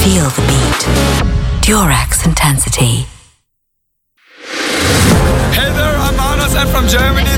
Feel the beat. Durex Intensity. Hey there, I'm Manos and from Germany.